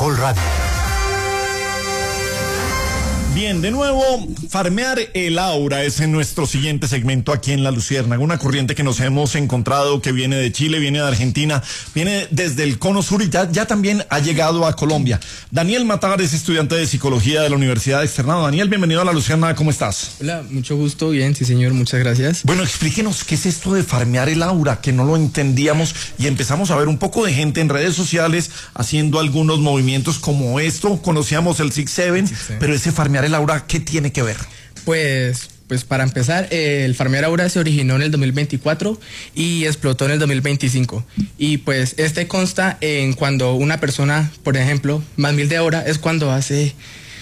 Caracol Radio. Bien, de nuevo, farmear el aura es en nuestro siguiente segmento aquí en La Luciérnaga, una corriente que nos hemos encontrado que viene de Chile, viene de Argentina, viene desde el cono sur y ya también ha llegado a Colombia. Daniel Matar es estudiante de psicología de la Universidad de Externado. Daniel, bienvenido a La Luciérnaga, ¿cómo estás? Hola, mucho gusto, bien, sí señor, muchas gracias. Bueno, explíquenos qué es esto de farmear el aura, que no lo entendíamos y empezamos a ver un poco de gente en redes sociales haciendo algunos movimientos como esto. Conocíamos el 6-7, pero ese farmear el aura, ¿qué tiene que ver? Pues para empezar, el farmear aura se originó en el 2024 y explotó en el 2025. Y pues este consta en cuando una persona, por ejemplo, más 1000 de aura es cuando hace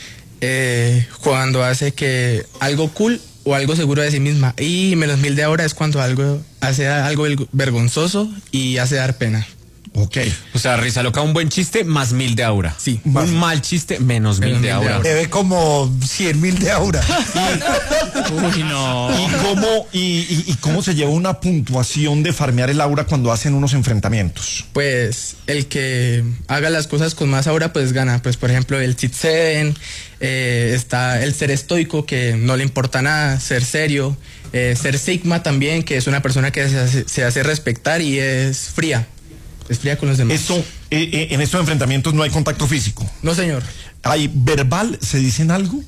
que algo cool o algo seguro de sí misma. Y menos 1000 de aura es cuando hace algo vergonzoso y hace dar pena. Ok. O sea, risa loca, un buen chiste más 1000 de aura. Sí. Un mal chiste menos 1000 de aura. Debe como 100.000 de aura. Uy, no. ¿Y cómo se lleva una puntuación de farmear el aura cuando hacen unos enfrentamientos? Pues el que haga las cosas con más aura pues gana. Pues por ejemplo el 6-7, está el ser estoico que no le importa nada, ser serio, ser sigma también, que es una persona que se hace respetar y es fría. Es fría con los demás. En estos enfrentamientos no hay contacto físico. No, señor. ¿Hay verbal? ¿Se dicen algo?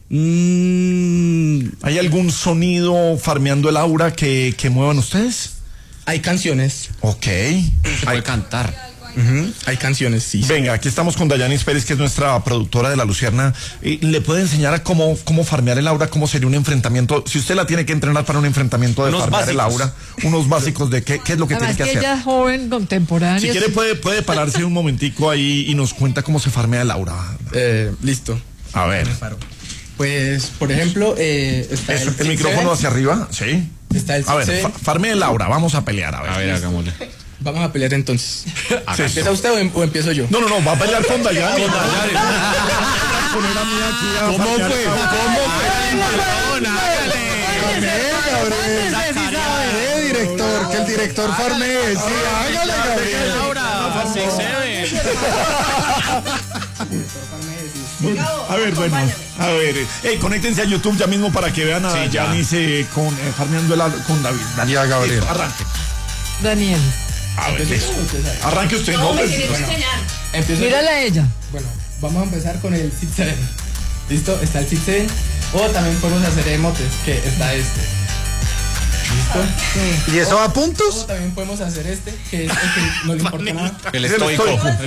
¿Hay algún sonido farmeando el aura que muevan ustedes? Hay canciones. Ok. Se puede cantar. Hay canciones, sí. Venga, aquí estamos con Dayanis Pérez, que es nuestra productora de La Luciérnaga. ¿Le puede enseñar a cómo farmear el aura? ¿Cómo sería un enfrentamiento? Si usted la tiene que entrenar para un enfrentamiento de farmear el aura, unos básicos de qué es lo que Además tiene que hacer. Ella es joven, contemporánea. Si quiere puede pararse un momentico ahí y nos cuenta cómo se farmea el aura. Listo. A ver. Pues, por ejemplo, está el micrófono hacia arriba, sí. Está el A ver, farmea el aura, vamos a pelear, a ver. Hagámosle. Vamos a pelear entonces. Sí. ¿Empieza usted o empiezo yo? No, va a pelear con Dayanis. ¿Cómo fue? Director, que el director farmee. Sí, hágale, Gabriel. A ver, bueno, a ver. Conéctense a YouTube ya mismo para que vean a Dayanis farmeando el aura con David. Ya, Gabriel. Arranque. Daniel. A ver, arranque usted. Mírala a ella. Bueno, vamos a empezar con el 6-7. ¿Listo? Está el 6-7. O también podemos hacer emotes, que está este. ¿Listo? Sí. ¿Y eso a puntos? O también podemos hacer este, que es el que no le importa nada. El estoico.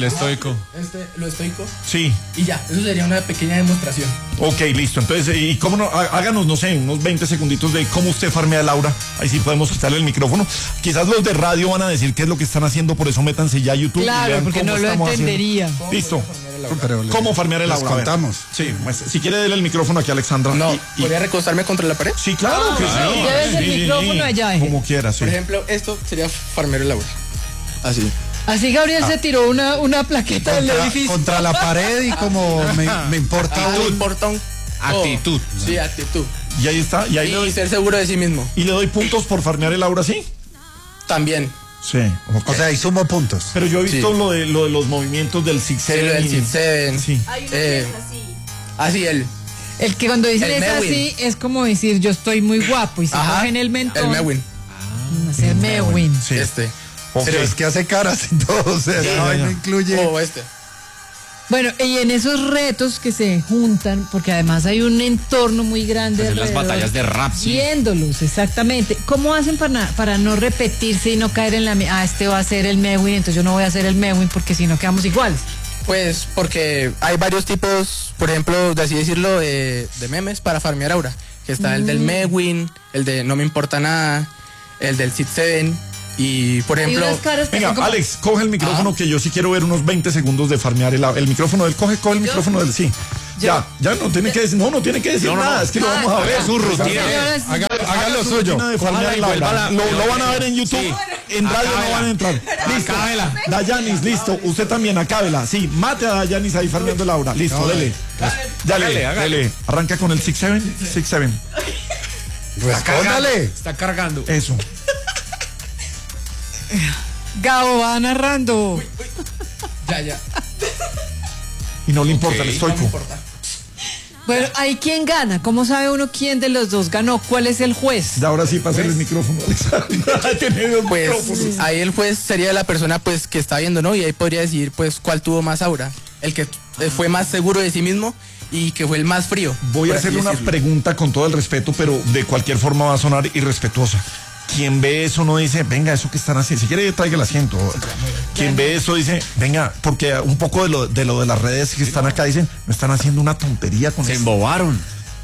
Lo estoico. Sí. Y ya, eso sería una pequeña demostración. Ok, listo. Entonces, ¿y cómo no? Háganos, no sé, unos 20 segunditos de cómo usted farmea el aura. Ahí sí podemos quitarle el micrófono. Quizás los de radio van a decir qué es lo que están haciendo, por eso métanse ya a YouTube. Claro, y vean porque cómo no lo estamos entendería. haciendo. Listo. Pero ¿Cómo farmear el aura? A ver. Contamos. Sí, pues, si quiere darle el micrófono aquí a Alexandra. No, ¿podría recostarme contra la pared? Sí, claro que sí. Lleves el micrófono allá. Como quiera, sí. Por ejemplo, esto sería farmear el aura. Así. Así Gabriel se tiró una plaqueta del edificio. Contra la pared y como me importa un... Actitud. Sí, actitud. Y ahí está. Y ahí le Y doy, ser seguro de sí mismo. y le doy puntos por farmear el aura, ¿sí? También. Sí. Okay. O sea, y sumo puntos. Pero yo he visto Sí. lo de los movimientos del 6-7. Sí, lo del 6-7. Sí. Hay uno que es así. Así él. El que cuando dicen El es Mewin. así, es como decir yo estoy muy guapo y se cogen el mentón. El Mewin. Hacer Mewin. Sí. Este. Ok. Pero es que hace caras y todo. O sea, no incluye. O este. Bueno, y en esos retos que se juntan, porque además hay un entorno muy grande Hacen las alrededor, batallas de rap, sí. viéndolos, exactamente. ¿Cómo hacen para no repetirse y no caer en este va a ser el Mewin, entonces yo no voy a hacer el Mewin porque si no quedamos iguales? Pues porque hay varios tipos, por ejemplo, de así decirlo, de memes para farmear aura. Que está el del Mewin, el de no me importa nada, el del 6-7. Y por Hay ejemplo, unas caras que Venga, son como- Alex, coge el micrófono que yo sí quiero ver unos 20 segundos de farmear el micrófono del coge el micrófono del sí. Ya no tiene que decir, no tiene que decir nada, es que lo vamos a ver. Su rutina. Señoras, Haga lo suyo. De farmear el aura. Lo van a ver en YouTube. Sí. En radio no Acábela. van a entrar. Listo. Acábela. Dayanis, listo. Usted también, acábela. Sí, mate a Dayanis ahí farmeando el aura. Listo, dele. Hágale. Dele. Arranca con el 6-7. 6-7. Respóndale. Está cargando. Eso. Gabo va narrando. ya. y no le importa el estoico. Bueno, ¿ahí quién gana? ¿Cómo sabe uno quién de los dos ganó? ¿Cuál es el juez? Y ahora sí, pásale el micrófono, Alexandra. Tiene dos Pues micrófonos. ahí el juez sería la persona pues que está viendo, ¿no? Y ahí podría decidir pues cuál tuvo más aura. El que fue más seguro de sí mismo y que fue el más frío. Voy a por así hacerle una decirlo. pregunta con todo el respeto, pero de cualquier forma va a sonar irrespetuosa. Quien ve eso no dice, venga, eso que están haciendo, si quiere traiga el asiento. Quien ve eso dice, venga, porque un poco de lo de las redes que están acá dicen, no están haciendo una tontería con Se eso. embobaron.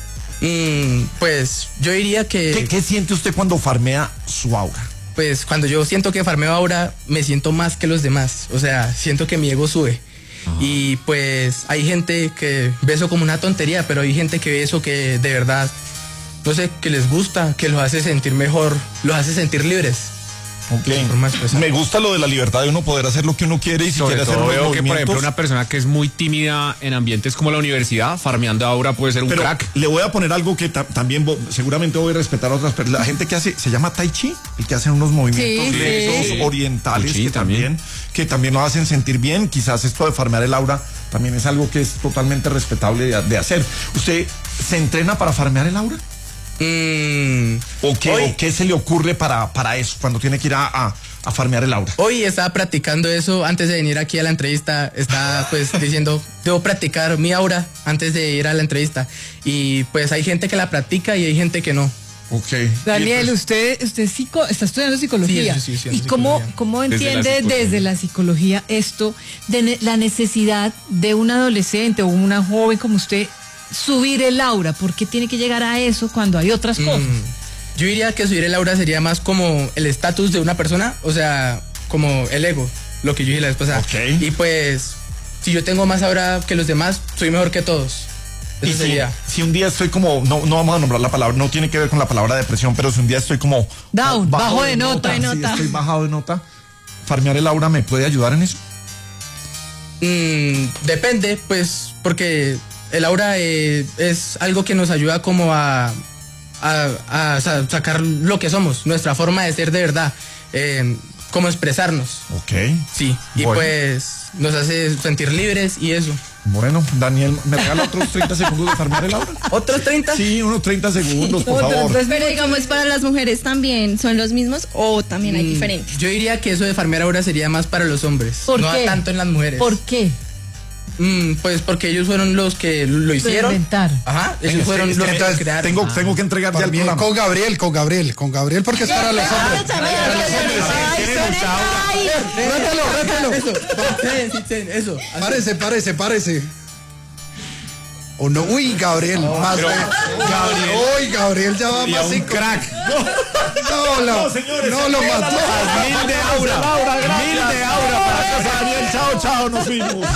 Pues yo diría que ¿Qué siente usted cuando farmea su aura? pues cuando yo siento que farmeo aura me siento más que los demás. O sea, siento que mi ego sube. Y pues hay gente que ve eso como una tontería, pero hay gente que ve eso que de verdad, no sé, que les gusta, que los hace sentir mejor, los hace sentir libres. Me gusta lo de la libertad de uno poder hacer lo que uno quiere y si Sobre quiere hacer todo unos veo que, por ejemplo, movimientos. una persona que es muy tímida en ambientes como la universidad, farmeando aura puede ser un Pero crack. le voy a poner algo que también seguramente voy a respetar a otras personas. La gente que hace, se llama Tai Chi, el que hace unos movimientos Sí, lentos, sí. orientales, Tai Chi que también nos hacen sentir bien. Quizás esto de farmear el aura también es algo que es totalmente respetable de hacer. ¿Usted se entrena para farmear el aura? ¿O qué se le ocurre para eso, cuando tiene que ir a farmear el aura? Hoy estaba practicando eso antes de venir aquí a la entrevista. Estaba pues diciendo, debo practicar mi aura antes de ir a la entrevista. Y pues hay gente que la practica y hay gente que no. Ok. Daniel, usted está estudiando psicología. Sí, yo estoy estudiando ¿Y cómo, psicología. cómo Desde la entiende psicología. desde la psicología esto de la necesidad de un adolescente o una joven como usted subir el aura? ¿Por qué tiene que llegar a eso cuando hay otras cosas? Yo diría que subir el aura sería más como el estatus de una persona, o sea, como el ego, lo que yo dije la vez pasada. Ok. Y pues, si yo tengo más aura que los demás, soy mejor que todos. Y Eso sería. si un día estoy como, no vamos a nombrar la palabra, no tiene que ver con la palabra depresión, pero si un día estoy como Down, bajo de nota. si estoy bajado de nota, farmear el aura me puede ayudar en eso. Depende, pues, porque el aura es algo que nos ayuda como a sacar lo que somos, nuestra forma de ser de verdad, como expresarnos. Ok. Sí, y Bueno. pues nos hace sentir libres y eso. Bueno, Daniel, ¿me regala otros 30 segundos de farmear el aura? ¿Otros 30? Sí, unos 30 segundos, por favor. Pero digamos, para las mujeres también son los mismos o también hay diferentes. Yo diría que eso de farmear ahora sería más para los hombres, ¿Por no qué? tanto en las mujeres. ¿Por qué? Pues porque ellos fueron los que lo hicieron. inventaron. Ajá, ellos fueron los que entonces crearon. Tengo que entregar ya el También programa. con Gabriel, porque es para los hombres. Rételo. Eso. Párese. O no, uy, Gabriel, más Gabriel ya va más cinco. Crack. No, señores, no lo mató. Mil de aura. Mil de aura para Daniel, chao, nos fuimos.